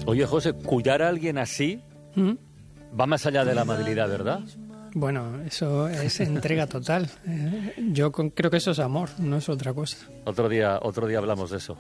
Oye, José, cuidar a alguien así va más allá de la amabilidad, ¿verdad? Bueno, eso es entrega total. Yo creo que eso es amor, no es otra cosa. Otro día hablamos de eso.